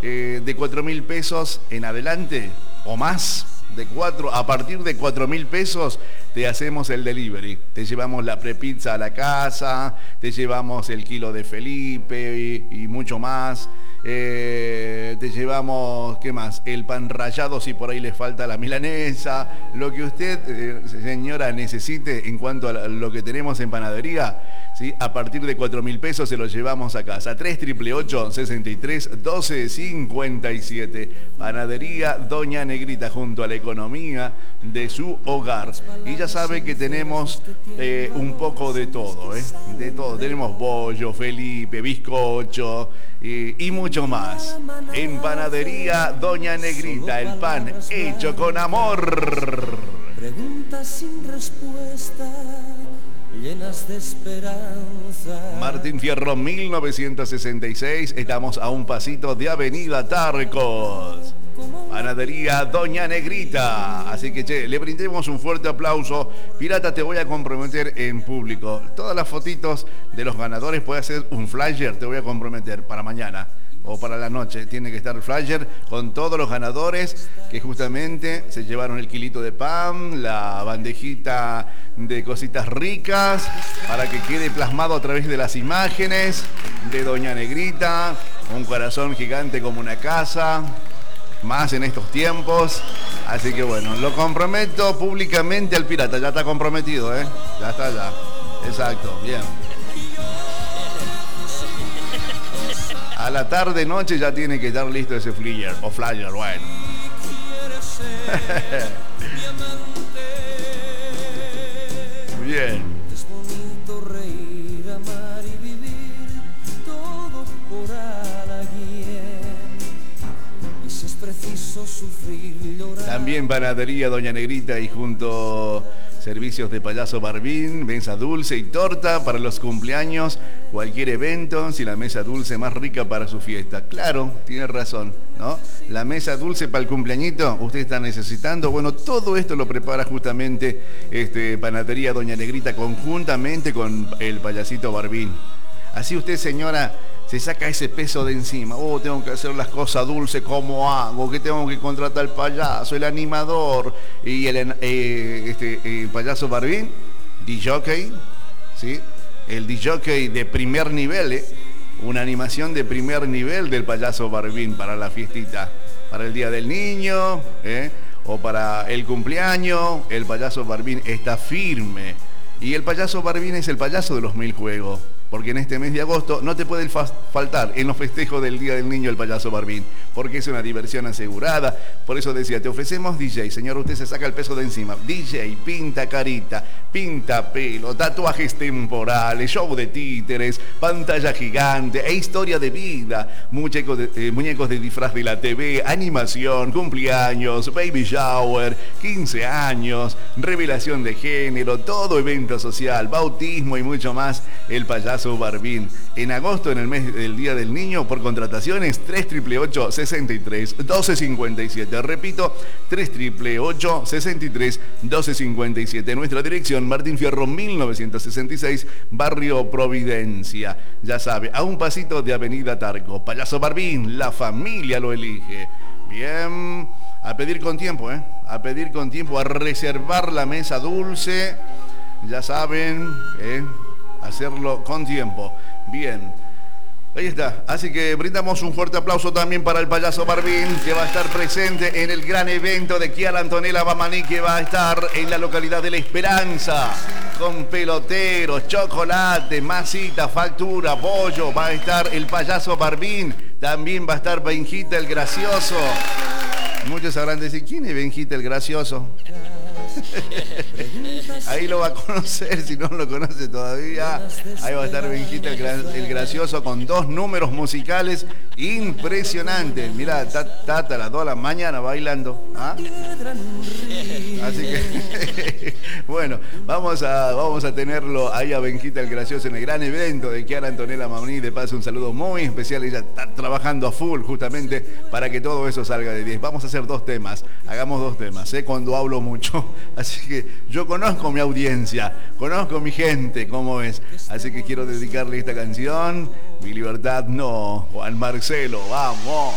de 4.000 pesos en adelante o más. A partir de 4.000 pesos te hacemos el delivery. Te llevamos la prepizza a la casa, te llevamos el kilo de Felipe y mucho más. Te llevamos, ¿qué más? El pan rallado si por ahí le falta la milanesa. Lo que usted, señora, necesite en cuanto a lo que tenemos en panadería, ¿sí? A partir de 4.000 pesos se lo llevamos a casa. 3888-63-1257. Panadería Doña Negrita, junto a la economía de su hogar. Y ya sabe que tenemos un poco de todo, de todo. Tenemos bollo, Felipe, bizcocho y mucho más. En Panadería Doña Negrita, el pan hecho con amor. Preguntas sin respuesta, llenas de esperanza. Martín Fierro 1966, estamos a un pasito de Avenida Tarcos. Panadería Doña Negrita. Así que, che, le brindemos un fuerte aplauso. Pirata, te voy a comprometer en público. Todas las fotitos de los ganadores, puede hacer un flyer, te voy a comprometer para mañana o para la noche. Tiene que estar el flyer con todos los ganadores que justamente se llevaron el kilito de pan, la bandejita de cositas ricas, para que quede plasmado a través de las imágenes de Doña Negrita. Un corazón gigante como una casa, más en estos tiempos. Así que bueno, lo comprometo públicamente al Pirata. Ya está comprometido, ya está, ya. Exacto, bien. A la tarde, noche ya tiene que estar listo ese flyer, o flyer, bueno. Bien. Es bonito reír, amar y vivir, todo por alguien. Y si es preciso sufrir, llorar. También Panadería Doña Negrita y junto servicios de Payaso Barbín, mesa dulce y torta para los cumpleaños, cualquier evento, si la mesa dulce más rica para su fiesta. Claro, tiene razón, ¿no? La mesa dulce para el cumpleañito, usted está necesitando. Bueno, todo esto lo prepara justamente Panadería Doña Negrita conjuntamente con el Payasito Barbín. Así usted, señora, se saca ese peso de encima. Oh, tengo que hacer las cosas dulces, ¿cómo hago? Que tengo que contratar al payaso, el animador y el Payaso Barbín, DJ, ¿sí? El DJ de primer nivel, una animación de primer nivel del Payaso Barbín para la fiestita, para el Día del Niño, o para el cumpleaños. El Payaso Barbín está firme. Y el Payaso Barbín es el payaso de los 1000 juegos. Porque en este mes de agosto no te puede faltar en los festejos del Día del Niño el Payaso Barbín, porque es una diversión asegurada. Por eso decía, te ofrecemos DJ, señor, usted se saca el peso de encima. DJ, pinta carita, pinta pelo, tatuajes temporales, show de títeres, pantalla gigante e historia de vida, muñecos de disfraz de la TV, animación, cumpleaños, baby shower, 15 años, revelación de género, todo evento social, bautismo y mucho más. El Payaso Barbín. En agosto, en el mes del Día del Niño, por contrataciones, 3888-63-1257. Repito, 3888-63-1257. Nuestra dirección, Martín Fierro 1966, Barrio Providencia. Ya sabe, a un pasito de Avenida Tarco. Payaso Barbín, la familia lo elige. Bien, a pedir con tiempo, a pedir con tiempo, a reservar la mesa dulce. Ya saben, hacerlo con tiempo. Bien, ahí está. Así que brindamos un fuerte aplauso también para el Payaso Barbín, que va a estar presente en el gran evento de Kiara Antonella Bamaní, que va a estar en la localidad de La Esperanza, con peloteros, chocolate, masita, factura, pollo. Va a estar el Payaso Barbín. También va a estar Benjita el Gracioso. Muchos sabrán decir, ¿quién es Benjita el Gracioso? Ahí lo va a conocer, si no lo conoce todavía. Ahí va a estar Benjita el Gracioso con 2 números musicales impresionantes. Mirá, está a las 2 de la mañana bailando. Así que bueno, vamos a tenerlo ahí a Benjita el Gracioso en el gran evento de Kiara Antonella Bamaní. De paso, un saludo muy especial. Ella está trabajando a full justamente para que todo eso salga de 10. Vamos a hacer 2 temas, hagamos 2 temas, cuando hablo mucho. Así que yo conozco mi audiencia, conozco mi gente, cómo es. Así que quiero dedicarle esta canción, Mi Libertad No, Juan Marcelo, vamos.